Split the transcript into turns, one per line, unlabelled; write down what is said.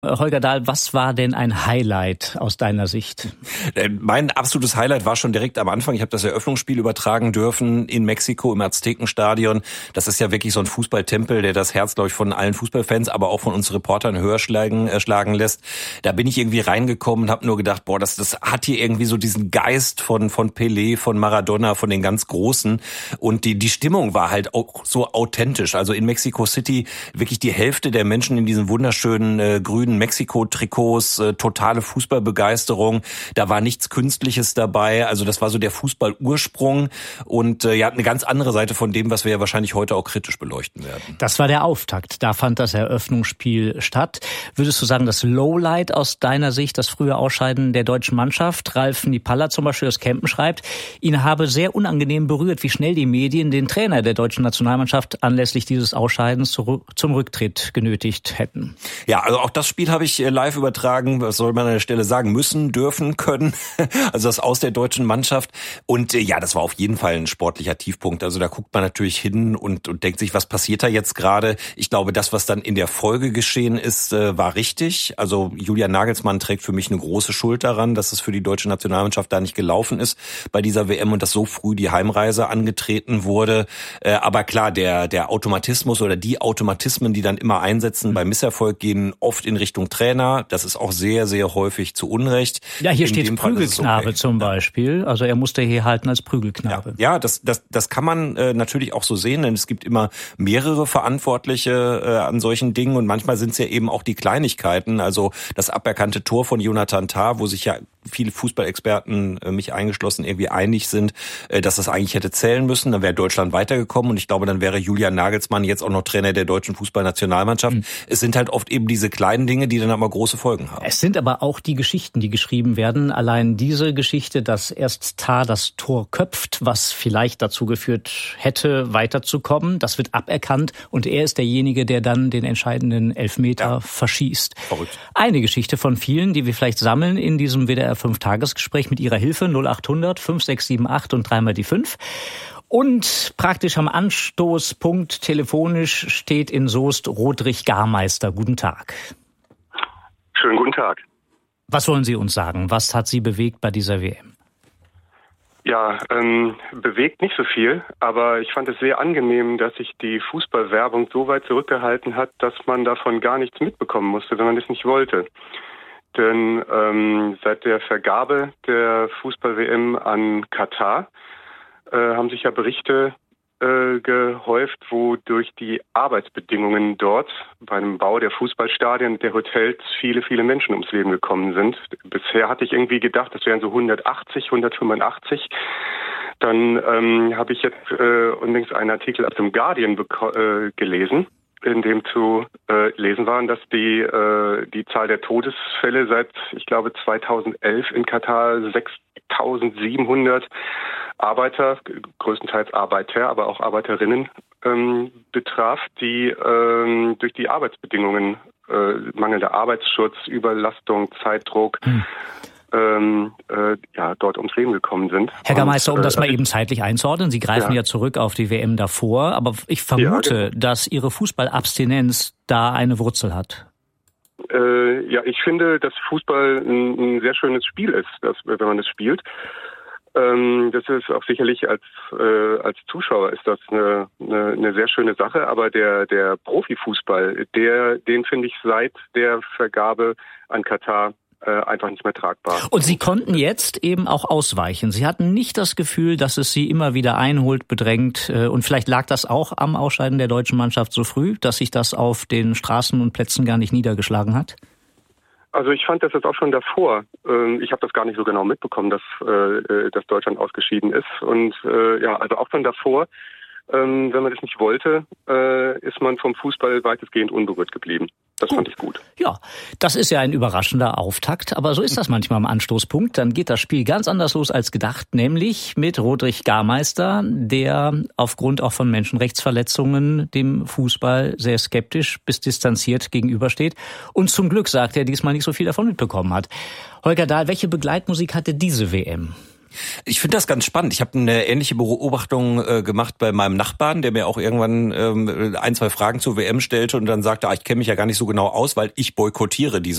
Holger Dahl, was war denn ein Highlight aus deiner Sicht?
Mein absolutes Highlight war schon direkt am Anfang. Ich habe das Eröffnungsspiel übertragen dürfen in Mexiko im Aztekenstadion. Das ist ja wirklich so ein Fußballtempel, der das Herz, glaube ich, von allen Fußballfans, aber auch von uns Reportern höher schlagen lässt. Da bin ich irgendwie reingekommen und habe nur gedacht, das hat hier irgendwie so diesen Geist von Pelé, von Maradona, von den ganz Großen. Und die Stimmung war halt auch so authentisch. Also in Mexico City wirklich die Hälfte der Menschen in diesen wunderschönen grünen Mexiko-Trikots, totale Fußballbegeisterung. Da war nichts Künstliches dabei. Also das war so der Fußballursprung und eine ganz andere Seite von dem, was wir ja wahrscheinlich heute auch kritisch beleuchten werden.
Das war der Auftakt. Da fand das Eröffnungsspiel statt. Würdest du sagen, das Lowlight aus deiner Sicht, das frühe Ausscheiden der deutschen Mannschaft? Ralf Nipalla zum Beispiel aus Kempen schreibt, ihn habe sehr unangenehm berührt, wie schnell die Medien den Trainer der deutschen Nationalmannschaft anlässlich dieses Ausscheidens zum Rücktritt genötigt hätten.
Ja, also auch das Spiel habe ich live übertragen. Was soll man an der Stelle sagen? Müssen, dürfen, können. Also das Aus der deutschen Mannschaft. Und das war auf jeden Fall ein sportlicher Tiefpunkt. Also da guckt man natürlich hin und denkt sich, was passiert da jetzt gerade? Ich glaube, das, was dann in der Folge geschehen ist, war richtig. Also Julian Nagelsmann trägt für mich eine große Schuld daran, dass es für die deutsche Nationalmannschaft da nicht gelaufen ist bei dieser WM und dass so früh die Heimreise angetreten wurde. Aber klar, der Automatismus oder die Automatismen, die dann immer einsetzen bei Misserfolg, gehen oft in Richtung Trainer. Das ist auch sehr, sehr häufig zu Unrecht.
Ja, hier steht Prügelknabe zum Beispiel. Also er musste hier halten als Prügelknabe.
Ja, das kann man natürlich auch so sehen, denn es gibt immer mehrere Verantwortliche an solchen Dingen und manchmal sind es ja eben auch die Kleinigkeiten. Also das aberkannte Tor von Jonathan Tah, wo sich ja viele Fußballexperten, mich eingeschlossen, irgendwie einig sind, dass das eigentlich hätte zählen müssen. Dann wäre Deutschland weitergekommen und ich glaube, dann wäre Julian Nagelsmann jetzt auch noch Trainer der deutschen Fußballnationalmannschaft. Es sind halt oft eben diese kleinen Dinge, die dann aber große Folgen haben.
Es sind aber auch die Geschichten, die geschrieben werden. Allein diese Geschichte, dass erst Tah das Tor köpft, was vielleicht dazu geführt hätte, weiterzukommen, das wird aberkannt und er ist derjenige, der dann den entscheidenden Elfmeter verschießt.
Verrückt.
Eine Geschichte von vielen, die wir vielleicht sammeln in diesem WDR 5-Tagesgespräch mit Ihrer Hilfe 0800 5678 und dreimal die 5. Und praktisch am Anstoßpunkt telefonisch steht in Soest Rodrich Garmeister. Guten Tag.
Schönen guten Tag.
Was wollen Sie uns sagen? Was hat Sie bewegt bei dieser WM?
Ja, bewegt nicht so viel, aber ich fand es sehr angenehm, dass sich die Fußballwerbung so weit zurückgehalten hat, dass man davon gar nichts mitbekommen musste, wenn man es nicht wollte. Denn seit der Vergabe der Fußball-WM an Katar haben sich ja Berichte gehäuft, wo durch die Arbeitsbedingungen dort beim Bau der Fußballstadien, der Hotels viele, viele Menschen ums Leben gekommen sind. Bisher hatte ich irgendwie gedacht, das wären so 180, 185. Dann habe ich jetzt unlängst einen Artikel aus dem Guardian gelesen, in dem zu lesen waren, dass die Zahl der Todesfälle seit, ich glaube, 2011 in Katar 6.700 Arbeiter, größtenteils Arbeiter, aber auch Arbeiterinnen betraf, die durch die Arbeitsbedingungen, mangelnder Arbeitsschutz, Überlastung, Zeitdruck, dort ums Leben gekommen sind.
Herr Garmeister, um das mal eben zeitlich einzuordnen, Sie greifen ja zurück auf die WM davor, aber ich vermute, dass Ihre Fußballabstinenz da eine Wurzel hat.
Ich finde, dass Fußball ein sehr schönes Spiel ist, wenn man es spielt. Das ist auch sicherlich als Zuschauer ist das eine sehr schöne Sache, aber der Profifußball, den finde ich seit der Vergabe an Katar einfach nicht mehr tragbar.
Und Sie konnten jetzt eben auch ausweichen. Sie hatten nicht das Gefühl, dass es Sie immer wieder einholt, bedrängt. Und vielleicht lag das auch am Ausscheiden der deutschen Mannschaft so früh, dass sich das auf den Straßen und Plätzen gar nicht niedergeschlagen hat?
Also ich fand das jetzt auch schon davor. Ich habe das gar nicht so genau mitbekommen, dass Deutschland ausgeschieden ist. Und also auch schon davor, wenn man das nicht wollte, ist man vom Fußball weitestgehend unberührt geblieben. Das fand ich gut.
Ja, das ist ja ein überraschender Auftakt, aber so ist das manchmal am Anstoßpunkt. Dann geht das Spiel ganz anders los als gedacht, nämlich mit Rodrich Garmeister, der aufgrund auch von Menschenrechtsverletzungen dem Fußball sehr skeptisch bis distanziert gegenübersteht und zum Glück, sagt er, diesmal nicht so viel davon mitbekommen hat. Holger Dahl, welche Begleitmusik hatte diese WM?
Ich finde das ganz spannend. Ich habe eine ähnliche Beobachtung gemacht bei meinem Nachbarn, der mir auch irgendwann 1, 2 Fragen zur WM stellte und dann sagte, ich kenne mich ja gar nicht so genau aus, weil ich boykottiere diese